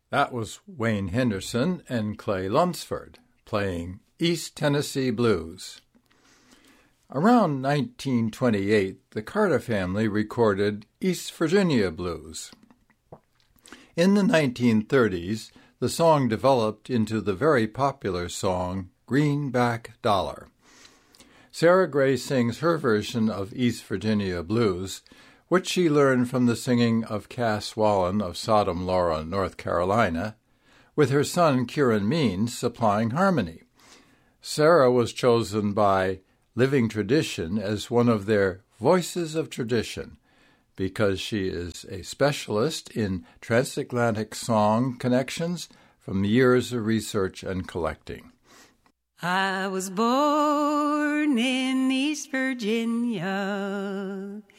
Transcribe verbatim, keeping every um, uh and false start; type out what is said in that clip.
That was Wayne Henderson and Clay Lunsford playing East Tennessee Blues. Around nineteen twenty-eight, the Carter family recorded East Virginia Blues. In the nineteen thirties, the song developed into the very popular song Greenback Dollar. Sarah Gray sings her version of East Virginia Blues, which she learned from the singing of Cass Wallen of Sodom, Laura, North Carolina, with her son Kieran Means supplying harmony. Sarah was chosen by Living Tradition as one of their Voices of Tradition because she is a specialist in transatlantic song connections from years of research and collecting. I was born in East Virginia,